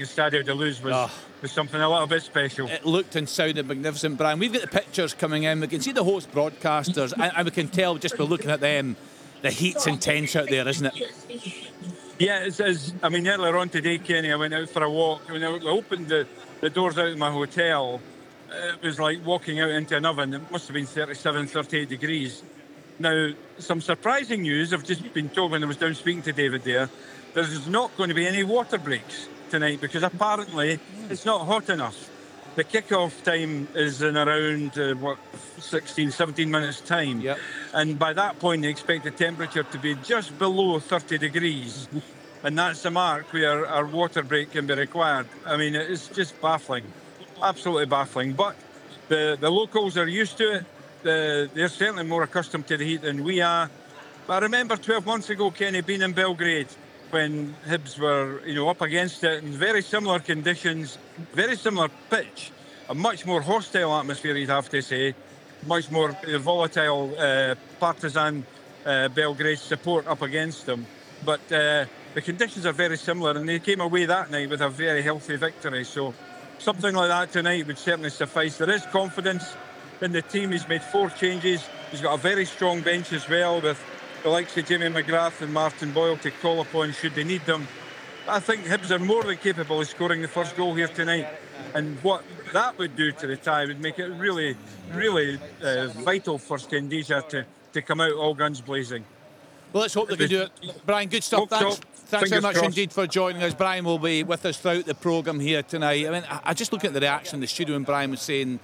the Stadio de Luz was something a little bit special. It looked and sounded magnificent, Brian. We've got the pictures coming in. We can see the host broadcasters, and we can tell just by looking at them, the heat's intense out there, isn't it? Yeah, it is. I mean, earlier on today, Kenny, I went out for a walk. When I opened the doors out of my hotel, it was like walking out into an oven. It must have been 37, 38 degrees. Now, some surprising news. I've just been told when I was down speaking to David there's not going to be any water breaks tonight because apparently it's not hot enough. The kick-off time is in around, 16, 17 minutes' time. Yep. And by that point, they expect the temperature to be just below 30 degrees. And that's the mark where our water break can be required. I mean, it's just baffling. Absolutely baffling. But the locals are used to it. They're certainly more accustomed to the heat than we are. But I remember 12 months ago, Kenny, being in Belgrade when Hibs were, up against it in very similar conditions, very similar pitch, a much more hostile atmosphere, you'd have to say, much more volatile partisan Belgrade support up against them. But the conditions are very similar, and they came away that night with a very healthy victory. So something like that tonight would certainly suffice. There is confidence in the team. He's made 4 changes. He's got a very strong bench as well, with the likes of Jamie McGrath and Martin Boyle to call upon should they need them. I think Hibs are more than capable of scoring the first goal here tonight. And what that would do to the tie would make it really, really vital for Scandinavia to come out all guns blazing. Well, let's hope they can do it. Brian, good stuff. Thanks very much indeed for joining us. Brian will be with us throughout the programme here tonight. I mean, I just look at the reaction in the studio when Brian was saying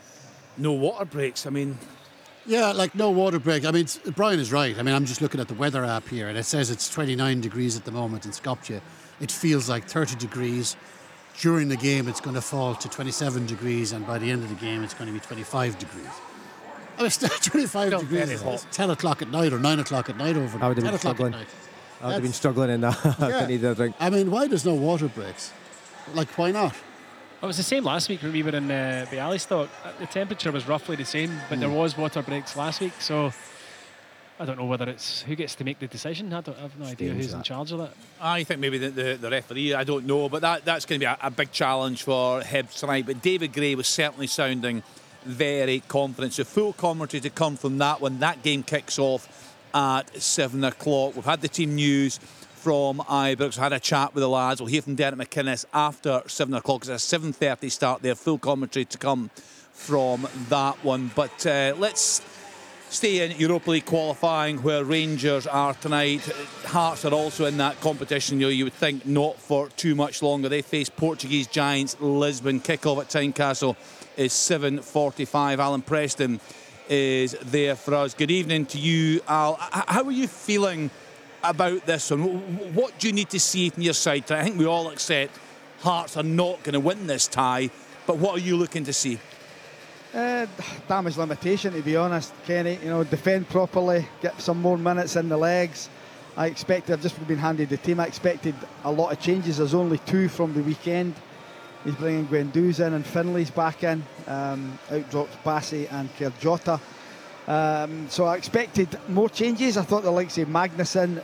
no water breaks. I mean... Yeah, like no water break. I mean, Brian is right. I mean, I'm just looking at the weather app here, and it says it's 29 degrees at the moment in Skopje. It feels like 30 degrees. During the game, it's going to fall to 27 degrees, and by the end of the game, it's going to be 25 degrees. I mean, 25 degrees is 10 o'clock at night or 9 o'clock at night over there. I would have been struggling. I would have been struggling in that. I needed a drink. I mean, why there's no water breaks? Like, why not? It was the same last week when we were in Bialystok. The temperature was roughly the same, but there was water breaks last week. So I don't know whether it's who gets to make the decision. I have no idea who's in charge of that. I think maybe the referee. I don't know, but that's going to be a big challenge for Hibs tonight. But David Gray was certainly sounding very confident. So full commentary to come from that one. That game kicks off at 7 o'clock. We've had the team news from Ibrox. Had a chat with the lads. We'll hear from Derek McInnes after 7 o'clock. It's a 7:30 start there. Full commentary to come from that one. But let's stay in Europa League qualifying where Rangers are tonight. Hearts are also in that competition. You would think not for too much longer. They face Portuguese giants Lisbon. Kick-off at Tynecastle is 7:45. Alan Preston is there for us. Good evening to you, Al. How are you feeling about this one? What do you need to see from your side? I think we all accept Hearts are not going to win this tie, but what are you looking to see? Damage limitation, to be honest, Kenny. Defend properly, get some more minutes in the legs. I've just been handed the team. I expected a lot of changes. There's only 2 from the weekend. He's bringing Guendouzi in and Finley's back in. Out drops Bassey and Kerjota. So I expected more changes. I thought the likes of Magnussen,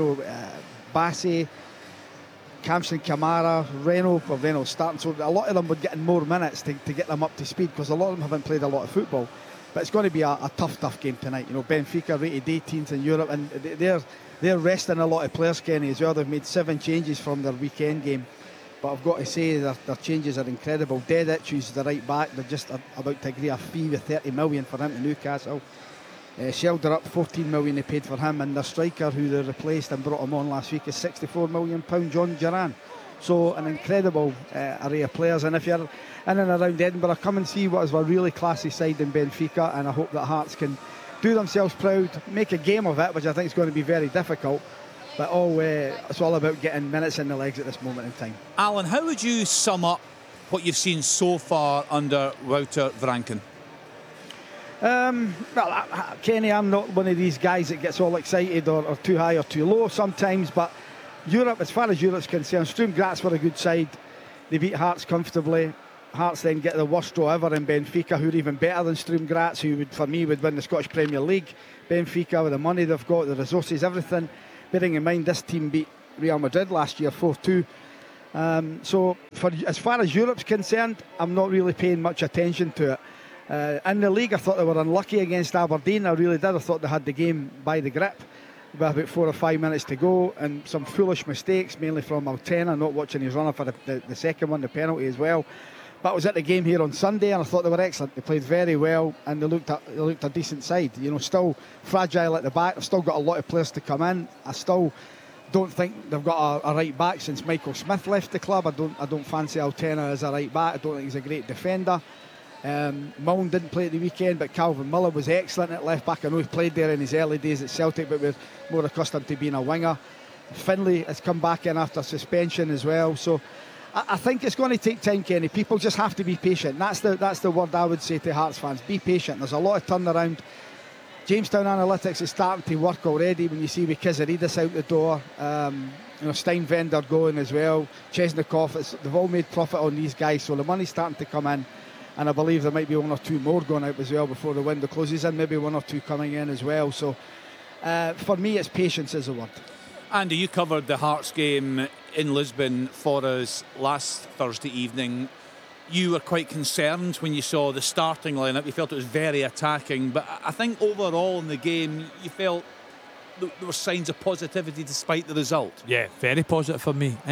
Bassey, Kamsin Kamara, Renault starting. So a lot of them were getting more minutes to get them up to speed because a lot of them haven't played a lot of football. But it's going to be a tough game tonight. Benfica rated 18th in Europe, and they're resting a lot of players, Kenny, as well. They've made 7 changes from their weekend game. But I've got to say their changes are incredible. Dedic, who's the right back, they're just about to agree a fee with 30 million for him to Newcastle. Shelder up 14 million they paid for him, and their striker who they replaced and brought him on last week is £64 million, John Duran. So an incredible array of players. And if you're in and around Edinburgh, come and see what is a really classy side in Benfica, and I hope that Hearts can do themselves proud, make a game of it, which I think is going to be very difficult. But it's all about getting minutes in the legs at this moment in time. Alan, how would you sum up what you've seen so far under Wouter Vranken? Kenny, I'm not one of these guys that gets all excited or too high or too low sometimes, but Europe, as far as Europe's concerned, Sturm Graz were a good side. They beat Hearts comfortably. Hearts then get the worst draw ever in Benfica, who are even better than Sturm Graz, who would win the Scottish Premier League. Benfica, with the money they've got, the resources, everything. Bearing in mind this team beat Real Madrid last year 4-2. So as far as Europe's concerned, I'm not really paying much attention to it. In the league, I thought they were unlucky against Aberdeen. I really did. I thought they had the game by the grip with about 4 or 5 minutes to go, and some foolish mistakes, mainly from Altena, not watching his runner for the second one, the penalty as well. But I was at the game here on Sunday, and I thought they were excellent. They played very well, and they looked a decent side. You know, still fragile at the back. They've still got a lot of players to come in. I still don't think they've got a right back since Michael Smith left the club. I don't fancy Altena as a right back. I don't think he's a great defender. Milne didn't play at the weekend, but Calvin Miller was excellent at left back. I know he played there in his early days at Celtic, but we're more accustomed to being a winger. Finlay has come back in after suspension as well. So I think it's going to take time, Kenny. People just have to be patient. That's the word I would say to Hearts fans. Be patient. There's a lot of turnaround. Jamestown Analytics is starting to work already. When you see with Kizaridis out the door, Steinvender going as well, Chesnikov, they've all made profit on these guys, so the money's starting to come in. And I believe there might be 1 or 2 more going out as well before the window closes, and maybe 1 or 2 coming in as well. So for me, it's patience is the word. Andy, you covered the Hearts game in Lisbon for us last Thursday evening. You were quite concerned when you saw the starting lineup. You felt it was very attacking, but I think overall in the game you felt there were signs of positivity despite the result. Yeah, very positive for me.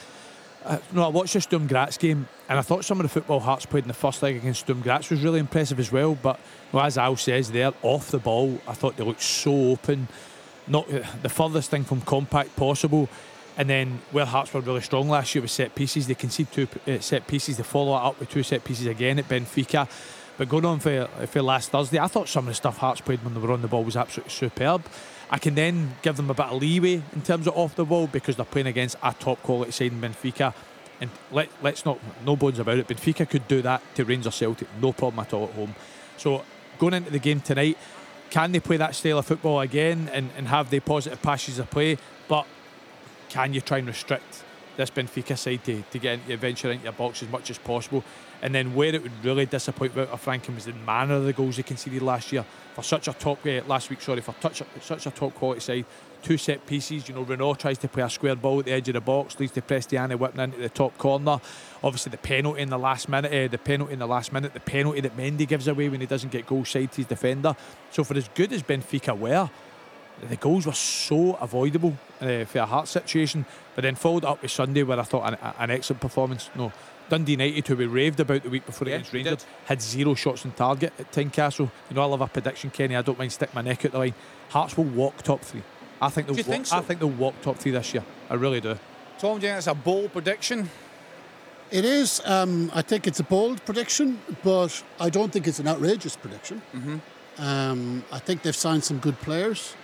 I watched the Sturm Graz game, and I thought some of the football Hearts played in the first leg against Sturm Graz was really impressive as well. But as Al says there, off the ball, I thought they looked so open, not the furthest thing from compact possible. And then where Hearts were really strong last year with set pieces, they concede 2 set pieces, they follow it up with 2 set pieces again at Benfica. But going on for last Thursday, I thought some of the stuff Hearts played when they were on the ball was absolutely superb. I can then give them a bit of leeway in terms of off the ball because they're playing against a top quality side in Benfica. And let's not, no bones about it, Benfica could do that to Rangers Celtic, no problem at all at home. So going into the game tonight, can they play that style of football again and have the positive passages of play? But can you try and restrict this Benfica side to get venture into your box as much as possible? And then where it would really disappoint Wouter Franken was the manner of the goals they conceded last year. For such a top such a top quality side, 2 set pieces. You know, Renault tries to play a square ball at the edge of the box, leads to Prestiani whipping into the top corner. Obviously, the penalty in the last minute, the penalty that Mendy gives away when he doesn't get goal side to his defender. So for as good as Benfica were, the goals were so avoidable for a Hearts situation. But then followed up with Sunday, where I thought an excellent performance. No, Dundee United, who we raved about the week before against Rangers, had 0 shots on target at Tynecastle. You know, I love a prediction, Kenny. I don't mind sticking my neck out the line. Hearts will walk top 3. I think they'll walk top 3 this year. I really do. Tom, do you think it's a bold prediction? It is. I think it's a bold prediction, but I don't think it's an outrageous prediction. Mm-hmm. I think they've signed some good players.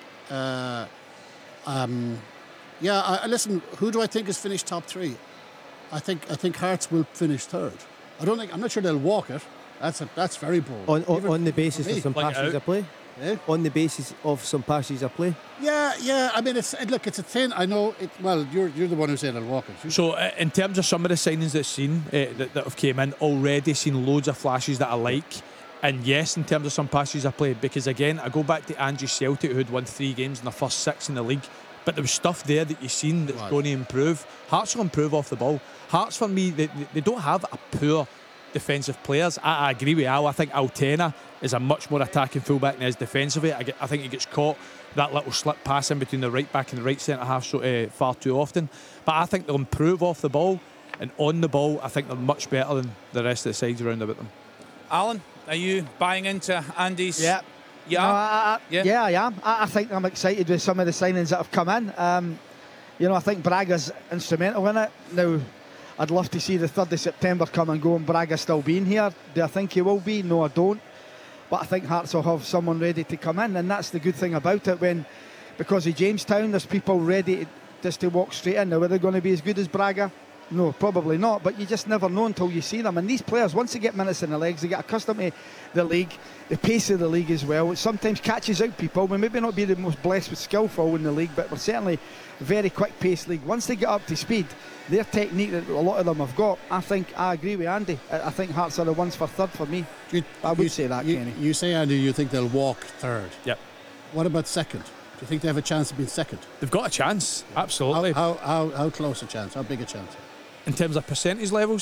Listen, who do I think has finished top 3? I think Hearts will finish 3rd. I'm not sure they'll walk it. That's very bold. On the basis of some passages of play. Eh? On the basis of some passages of play. Yeah. I mean, it's a thin. I know it. Well, you're the one who said they'll walk it. So in terms of some of the signings that have came in, already seen loads of flashes that I like. And yes, in terms of some passages I played, because again, I go back to Angie Celtic, who had won 3 games in the first 6 in the league. But there was stuff there that you've seen that's going to improve. Hearts will improve off the ball. Hearts, for me, they don't have a poor defensive players. I agree with Al. I think Altena is a much more attacking fullback than he is defensively. I think he gets caught that little slip pass in between the right back and the right centre half far too often. But I think they'll improve off the ball, and on the ball, I think they're much better than the rest of the sides around about them. Alan, are you buying into Andy's? Yeah. Yeah, I am. I think I'm excited with some of the signings that have come in. I think Braga's instrumental in it. Now, I'd love to see the 3rd of September come and go and Braga still being here. Do I think he will be? No, I don't. But I think Hearts will have someone ready to come in, and that's the good thing about it. Because of Jamestown, there's people ready just to walk straight in. Now, are they going to be as good as Braga? No, probably not, but you just never know until you see them. And these players, once they get minutes in the legs, they get accustomed to the league, the pace of the league as well. It sometimes catches out people. We maybe not be the most blessed with skillful in the league, but we're certainly a very quick-paced league. Once they get up to speed, their technique that a lot of them have got, I agree with Andy. I think Hearts are the ones for 3rd for me. I would say that, Kenny. You say, Andy, you think they'll walk 3rd. Yep. What about 2nd? Do you think they have a chance of being 2nd? They've got a chance, absolutely. How close a chance? How big a chance? in terms of percentage levels.